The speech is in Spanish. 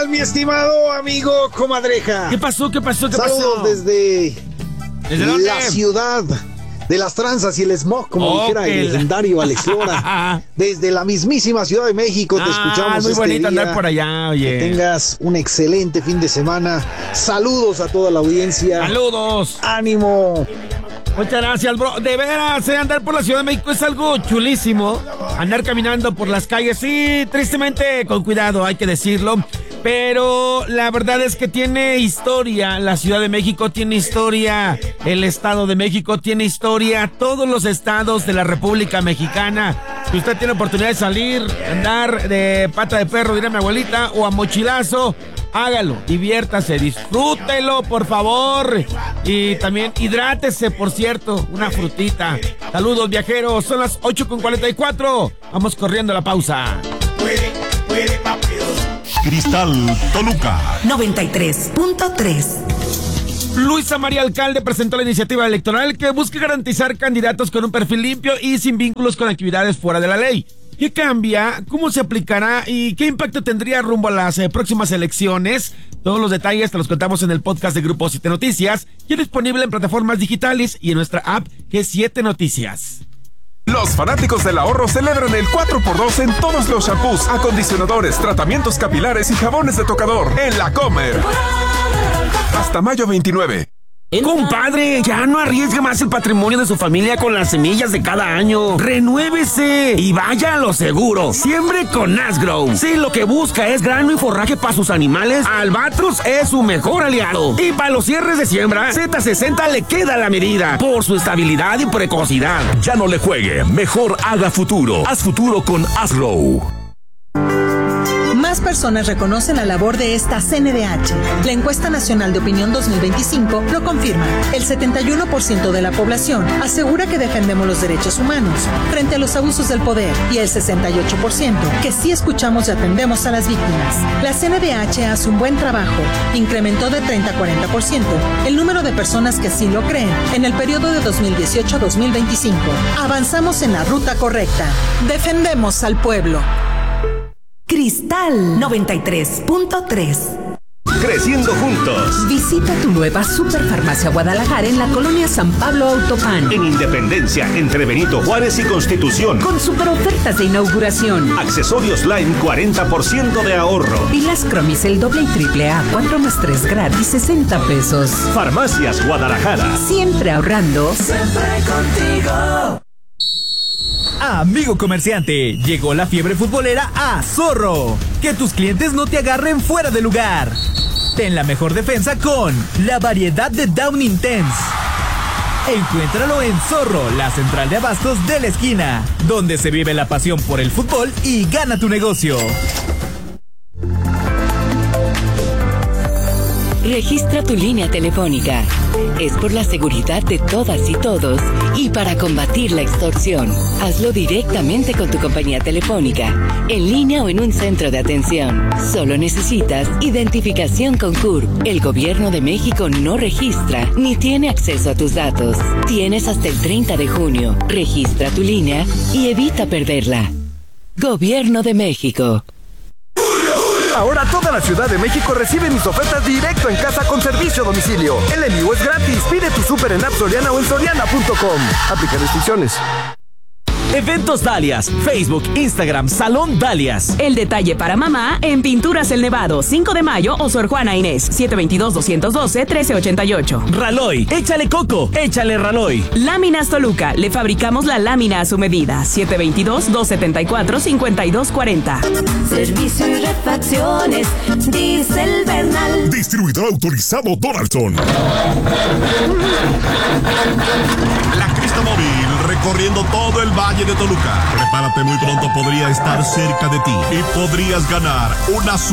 tal, mi estimado amigo comadreja? ¿Qué pasó? Saludos desde la ciudad de las tranzas y el smog, como dijera el legendario Alex Lora. Desde la mismísima Ciudad de México te escuchamos muy este bonito día. andar por allá, oye. Que tengas un excelente fin de semana. Saludos a toda la audiencia. ¡Saludos! ¡Ánimo! Muchas gracias, bro. De veras, andar por la Ciudad de México es algo chulísimo. Andar caminando por las calles, sí, tristemente con cuidado, hay que decirlo. Pero la verdad es que tiene historia. La Ciudad de México tiene historia. El Estado de México tiene historia. Todos los estados de la República Mexicana. Si usted tiene oportunidad de salir, andar de pata de perro, dirá mi abuelita, o a mochilazo, hágalo, diviértase, disfrútelo, por favor. Y también hidrátese, por cierto, una frutita. Saludos, viajeros, son las 8:44. Vamos corriendo a la pausa. Cristal Toluca 93.3. Luisa María Alcalde presentó la iniciativa electoral que busca garantizar candidatos con un perfil limpio y sin vínculos con actividades fuera de la ley. ¿Qué cambia? ¿Cómo se aplicará? ¿Y qué impacto tendría rumbo a las próximas elecciones? Todos los detalles te los contamos en el podcast de Grupo 7 Noticias, ya disponible en plataformas digitales y en nuestra app, que es 7 Noticias. Los fanáticos del ahorro celebran el 4x2 en todos los shampoos, acondicionadores, tratamientos capilares y jabones de tocador en La Comer. Hasta mayo 29. Compadre, ya no arriesgue más el patrimonio de su familia con las semillas de cada año. ¡Renuévese! Y vaya a lo seguro. Siembre con Asgrow. Si lo que busca es grano y forraje para sus animales, Albatros es su mejor aliado. Y para los cierres de siembra, Z60 le queda la medida por su estabilidad y precocidad. Ya no le juegue, mejor haga futuro. Haz futuro con Asgrow. Más personas reconocen la labor de esta CNDH. La encuesta nacional de opinión 2025 lo confirma. El 71% de la población asegura que defendemos los derechos humanos frente a los abusos del poder y el 68% que sí escuchamos y atendemos a las víctimas. La CNDH hace un buen trabajo. Incrementó de 30 a 40% el número de personas que sí lo creen en el periodo de 2018 a 2025. Avanzamos en la ruta correcta. Defendemos al pueblo. Cristal 93.3. Creciendo juntos. Visita tu nueva Superfarmacia Guadalajara en la colonia San Pablo Autopan. En Independencia, entre Benito Juárez y Constitución. Con super ofertas de inauguración. Accesorios Lime, 40% de ahorro. Pilas Cromis, el doble y triple A, 4+3 gratis, 60 pesos. Farmacias Guadalajara. Siempre ahorrando. Siempre contigo. Amigo comerciante, llegó la fiebre futbolera a Zorro. Que tus clientes no te agarren fuera de lugar. Ten la mejor defensa con la variedad de Down Intense. Encuéntralo en Zorro, la central de abastos de la esquina, donde se vive la pasión por el fútbol y gana tu negocio. Registra tu línea telefónica. Es por la seguridad de todas y todos y para combatir la extorsión. Hazlo directamente con tu compañía telefónica, en línea o en un centro de atención. Solo necesitas identificación con CURP. El Gobierno de México no registra ni tiene acceso a tus datos. Tienes hasta el 30 de junio. Registra tu línea y evita perderla. Gobierno de México. Ahora toda la Ciudad de México recibe mis ofertas directo en casa con servicio a domicilio. El envío es gratis. Pide tu súper en App Soriana o en soriana.com. Aplica restricciones. Eventos Dalias, Facebook, Instagram, Salón Dalias. El detalle para mamá en Pinturas El Nevado, 5 de mayo o Sor Juana Inés, 722-212-1388. Raloy, échale coco, échale Raloy. Láminas Toluca, le fabricamos la lámina a su medida, 722-274-5240. Servicio y refacciones, Diesel Bernal. Distribuidor autorizado Donaldson. La Crista Móvil, recorriendo todo el Valle de Toluca. Prepárate, muy pronto podría estar cerca de ti y podrías ganar una